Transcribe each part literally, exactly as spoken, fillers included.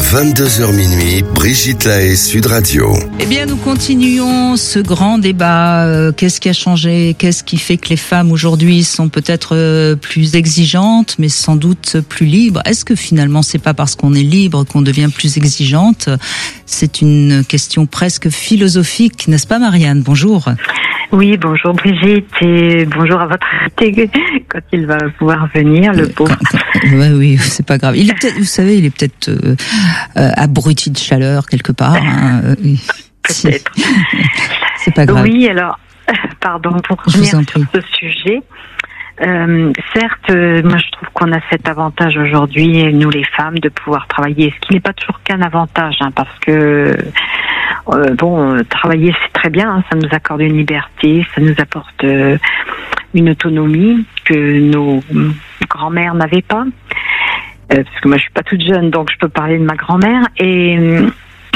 vingt-deux heures minuit, Brigitte Lahaie, Sud Radio. Eh bien, nous continuons ce grand débat. Euh, qu'est-ce qui a changé ? Qu'est-ce qui fait que les femmes aujourd'hui sont peut-être euh, plus exigeantes, mais sans doute plus libres ? Est-ce que finalement, c'est pas parce qu'on est libre qu'on devient plus exigeante ? C'est une question presque philosophique, n'est-ce pas, Marianne ? Bonjour. Oui, bonjour Brigitte et bonjour à votre invité quand il va pouvoir venir, le pauvre. Ouais, oui, c'est pas grave. Il est peut-être, vous savez, il est peut-être euh, euh, abruti de chaleur quelque part. Hein. Peut-être. C'est pas grave. Oui, alors, pardon pour revenir sur ce sujet. Euh, certes, euh, moi je trouve qu'on a cet avantage aujourd'hui, nous les femmes, de pouvoir travailler, ce qui n'est pas toujours qu'un avantage, hein, parce que euh, bon, euh, travailler c'est très bien, hein, ça nous accorde une liberté, ça nous apporte euh, une autonomie que nos grand-mères n'avaient pas, euh, parce que moi je suis pas toute jeune, donc je peux parler de ma grand-mère. Et euh,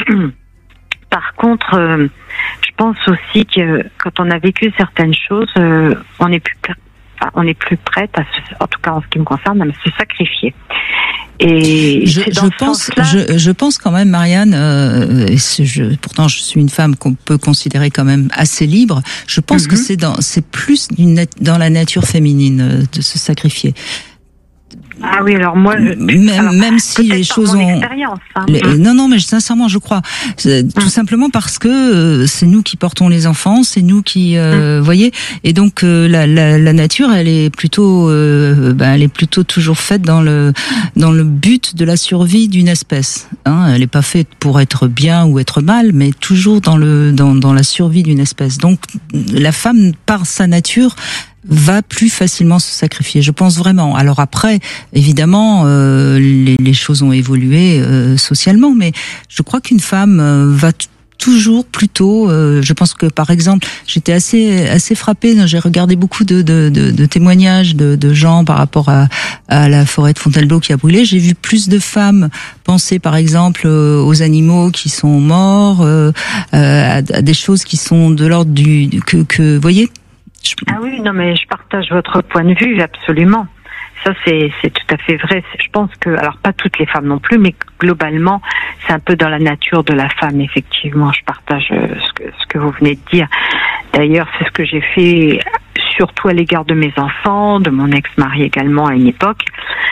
par contre, euh, je pense aussi que quand on a vécu certaines choses, euh, on est plus on est plus prête, à se, en tout cas en ce qui me concerne, à se sacrifier. Et je, je pense, je, je pense quand même, Marianne, euh, je, pourtant je suis une femme qu'on peut considérer quand même assez libre. Je pense mm-hmm. que c'est dans, c'est plus d'une, dans la nature féminine de se sacrifier. Ah oui, alors moi, je, même, alors, même si les choses ont, hein. les, non, non, mais sincèrement, je crois, c'est, tout mmh. simplement parce que euh, c'est nous qui portons les enfants, c'est nous qui, euh, mmh. voyez, et donc euh, la, la, la nature, elle est plutôt, euh, ben, elle est plutôt toujours faite dans le, dans le but de la survie d'une espèce. Hein, elle est pas faite pour être bien ou être mal, mais toujours dans le, dans, dans la survie d'une espèce. Donc, la femme, par sa nature, va plus facilement se sacrifier, je pense vraiment. Alors après, évidemment, euh, les, les choses ont évolué euh, socialement, mais je crois qu'une femme euh, va t- toujours plutôt, euh, je pense que par exemple, j'étais assez assez frappée, j'ai regardé beaucoup de, de, de, de témoignages de, de gens par rapport à, à la forêt de Fontainebleau qui a brûlé. J'ai vu plus de femmes penser par exemple aux animaux qui sont morts, euh, à, à des choses qui sont de l'ordre du que que, vous voyez. Ah oui, non mais je partage votre point de vue, absolument. Ça c'est c'est tout à fait vrai. Je pense que, alors pas toutes les femmes non plus, mais globalement c'est un peu dans la nature de la femme, effectivement. Je partage ce que ce que vous venez de dire. D'ailleurs, c'est ce que j'ai fait surtout à l'égard de mes enfants, de mon ex-mari également à une époque.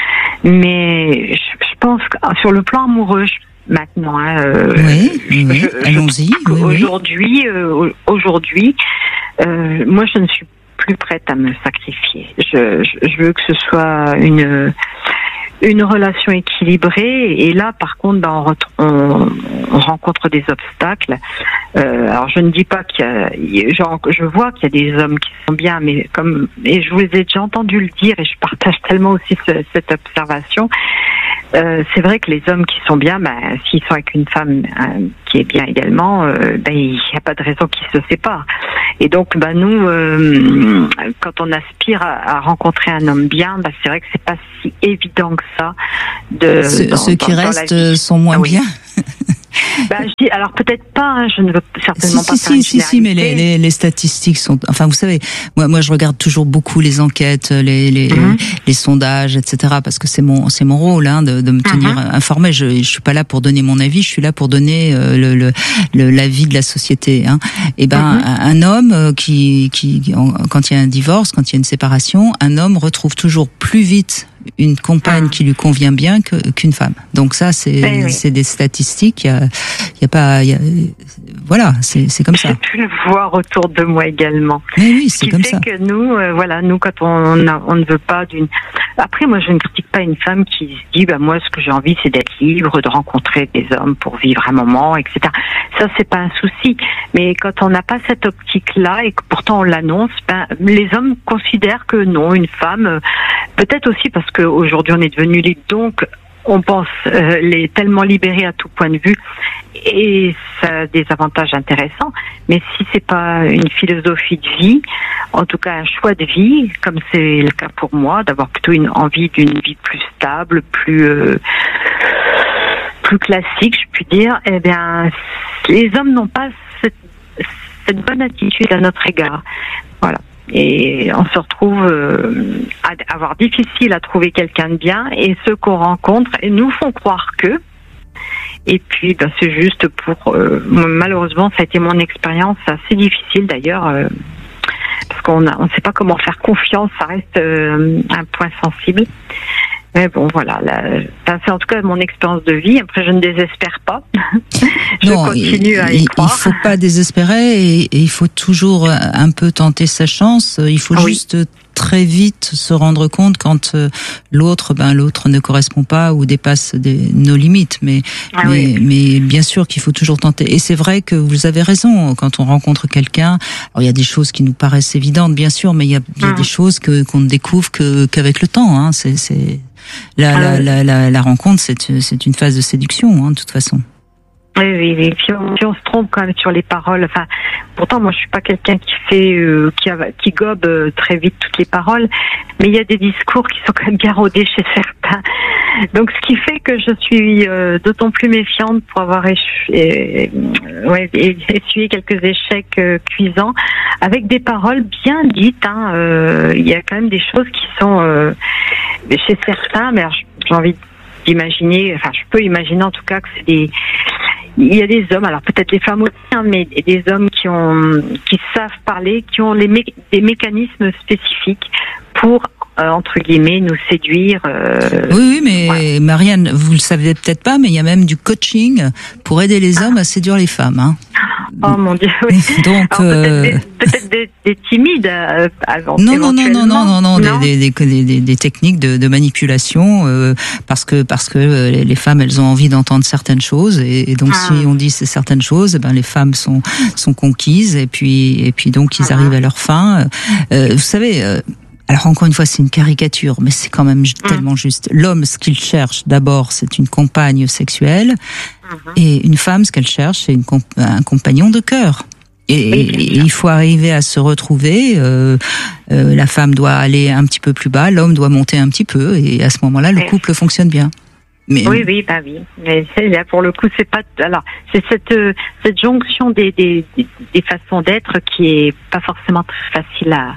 Mais je, je pense que sur le plan amoureux, je, maintenant, hein, euh, oui, oui, je, allons-y. Je, oui, aujourd'hui, oui. Euh, aujourd'hui. Euh, moi, je ne suis plus prête à me sacrifier. Je, je, je veux que ce soit une une relation équilibrée. Et là, par contre, ben, on, on, on rencontre des obstacles. Euh, alors, je ne dis pas qu'il y a, genre, je vois qu'il y a des hommes qui sont bien, mais comme et je vous ai déjà entendu le dire, et je partage tellement aussi ce, cette observation. Euh, c'est vrai que les hommes qui sont bien, ben, s'ils sont avec une femme euh, qui est bien également, euh, ben, il n'y a pas de raison qu'ils se séparent. Et donc, ben, nous, euh, quand on aspire à, à rencontrer un homme bien, ben, c'est vrai que c'est pas si évident que ça. De, Ce, dans, ceux qui dans, restent dans sont moins ah, oui. bien. Ben, je dis, alors peut-être pas, hein, je ne veux certainement si, pas si, faire une si, si, mais les, les, les statistiques sont, enfin, vous savez, moi, moi, je regarde toujours beaucoup les enquêtes, les, les, mm-hmm. les sondages, et cetera, parce que c'est mon, c'est mon rôle, hein, de, de me tenir mm-hmm. informée. Je, je suis pas là pour donner mon avis, je suis là pour donner euh, le, le, le, l'avis de la société, hein. Et ben, mm-hmm. un, un homme qui, qui, quand il y a un divorce, quand il y a une séparation, un homme retrouve toujours plus vite une compagne ah. qui lui convient bien que, qu'une femme. Donc ça, c'est, oui, oui. c'est des statistiques. Il y a, il y a pas, il y a, voilà, c'est, c'est comme ça. J'ai pu le voir autour de moi également. Mais oui, c'est qui comme fait ça. Que nous, euh, voilà, nous quand on, a, on ne veut pas d'une. Après, moi, je ne critique pas une femme qui se dit, bah moi, ce que j'ai envie, c'est d'être libre, de rencontrer des hommes pour vivre un moment, et cetera. Ça, c'est pas un souci. Mais quand on n'a pas cette optique-là et que pourtant on l'annonce, ben les hommes considèrent que non, une femme, peut-être aussi parce qu'aujourd'hui on est devenu libre, donc on pense euh, les tellement libérés à tout point de vue, et ça a des avantages intéressants. Mais si c'est pas une philosophie de vie, en tout cas un choix de vie, comme c'est le cas pour moi, d'avoir plutôt une envie d'une vie plus stable, plus euh, plus classique, je puis dire, eh bien, les hommes n'ont pas cette, cette bonne attitude à notre égard. Voilà. Et on se retrouve euh, à avoir difficile à trouver quelqu'un de bien, et ceux qu'on rencontre nous font croire que, Et puis, ben, c'est juste pour... Euh, malheureusement, ça a été mon expérience assez difficile d'ailleurs, euh, parce qu'on a, on ne sait pas comment faire confiance, ça reste euh, un point sensible. Mais bon, voilà, là, c'est en tout cas mon expérience de vie. Après, je ne désespère pas. je non, continue il, à y il, croire. Il faut pas désespérer et, et il faut toujours un peu tenter sa chance. Il faut ah, juste oui. très vite se rendre compte quand l'autre, ben l'autre ne correspond pas ou dépasse des, nos limites. Mais, ah, mais, oui. mais bien sûr qu'il faut toujours tenter. Et c'est vrai que vous avez raison. Quand on rencontre quelqu'un, alors il y a des choses qui nous paraissent évidentes, bien sûr, mais il y a, il y a mmh. des choses que qu'on ne découvre que qu'avec le temps. Hein. C'est, c'est La, la, la, la, la rencontre, c'est, c'est une phase de séduction, hein, de toute façon. Oui, oui, oui. Puis on, puis on se trompe quand même sur les paroles. Enfin, pourtant, moi, je suis pas quelqu'un qui fait, euh, qui, a, qui gobe euh, très vite toutes les paroles, mais il y a des discours qui sont quand même bien rodés chez certains. Donc, ce qui fait que je suis euh, d'autant plus méfiante pour avoir échoué, euh, ouais, essuyé quelques échecs euh, cuisants avec des paroles bien dites. Hein, euh, il y a quand même des choses qui sont euh, chez certains, mais alors, j'ai envie d'imaginer, enfin, je peux imaginer en tout cas que c'est des il y a des hommes, alors peut-être des femmes aussi, hein, mais des hommes qui ont, qui savent parler, qui ont les mé- des mécanismes spécifiques pour, euh, entre guillemets, nous séduire. Euh, oui, oui, mais voilà. Marianne, vous le savez peut-être pas, mais il y a même du coaching pour aider les hommes à séduire les femmes. Hein. Oh mon Dieu, oui. Donc, alors, euh... peut-être, des, peut-être des, des timides euh, avant. Non, non, non, non, non, non, non, non. Des, des, des, des, des techniques de, de manipulation, euh, parce que parce que les femmes, elles ont envie d'entendre certaines choses, et, et donc ah. si on dit certaines choses, ben les femmes sont sont conquises, et puis et puis donc ils ah. arrivent à leur fin. Euh, vous savez. Euh, Alors encore une fois, c'est une caricature, mais c'est quand même mmh. tellement juste. L'homme, ce qu'il cherche d'abord, c'est une compagne sexuelle, mmh. et une femme, ce qu'elle cherche, c'est une comp- un compagnon de cœur. Et, oui, et il faut arriver à se retrouver. Euh, euh, la femme doit aller un petit peu plus bas, l'homme doit monter un petit peu, et à ce moment-là, le couple fonctionne bien. Mais... Oui, oui, bah oui. Mais c'est, là, pour le coup, c'est pas. Alors, c'est cette cette jonction des des des façons d'être qui est pas forcément très facile à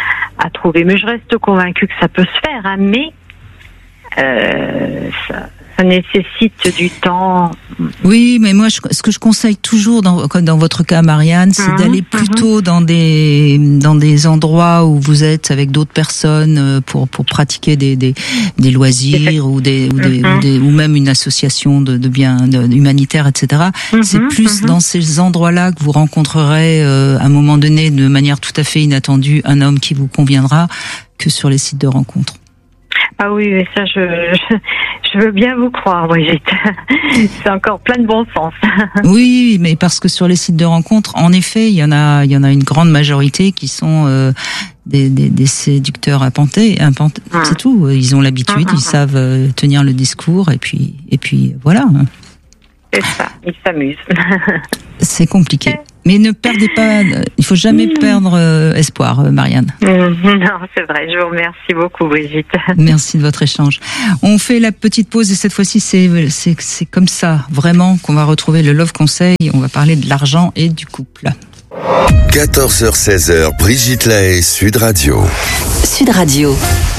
à trouver. Mais je reste convaincue que ça peut se faire, hein, mais euh, ça, ça nécessite du temps. Oui, mais moi, je, ce que je conseille toujours dans, dans votre cas, Marianne, c'est mmh, d'aller plutôt mmh. dans des dans des endroits où vous êtes avec d'autres personnes pour pour pratiquer des des, des loisirs ou des ou, des, mmh. ou des ou même une association de, de biens de, humanitaires, et cetera. Mmh, c'est plus mmh. dans ces endroits-là que vous rencontrerez euh, à un moment donné, de manière tout à fait inattendue, un homme qui vous conviendra, que sur les sites de rencontres. Ah oui, mais ça, je, je, je veux bien vous croire, Brigitte. C'est encore plein de bon sens. Oui, mais parce que sur les sites de rencontres, en effet, il y en a, il y en a une grande majorité qui sont euh, des, des, des séducteurs impantés. impantés mmh. C'est tout. Ils ont l'habitude, mmh. ils savent euh, tenir le discours, et puis, et puis voilà. C'est ça, ils s'amusent. C'est compliqué. Mais ne perdez pas, il faut jamais mmh. perdre euh, espoir, euh, Marianne. Mmh, non, c'est vrai. Je vous remercie beaucoup, Brigitte. Merci de votre échange. On fait la petite pause, et cette fois-ci, c'est, c'est, c'est comme ça, vraiment, qu'on va retrouver le Love Conseil. On va parler de l'argent et du couple. quatorze heures seize heures, Brigitte Lahaie, Sud Radio. Sud Radio.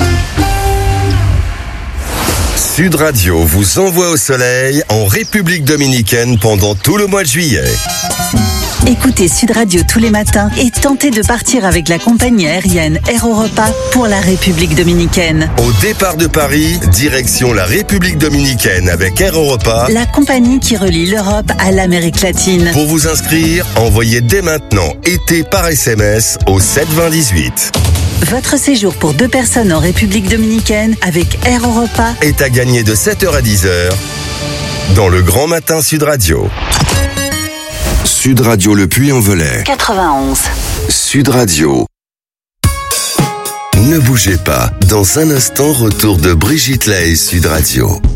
Sud Radio vous envoie au soleil en République dominicaine pendant tout le mois de juillet. Écoutez Sud Radio tous les matins et tentez de partir avec la compagnie aérienne Air Europa pour la République dominicaine. Au départ de Paris, direction la République dominicaine avec Air Europa, la compagnie qui relie l'Europe à l'Amérique latine. Pour vous inscrire, envoyez dès maintenant été par S M S au sept vingt dix-huit. Votre séjour pour deux personnes en République dominicaine avec Air Europa est à gagner de sept heures à dix heures dans le Grand Matin Sud Radio. Sud Radio Le Puy-en-Velay. quatre-vingt-onze. Sud Radio. Ne bougez pas. Dans un instant, retour de Brigitte Lahaie, Sud Radio.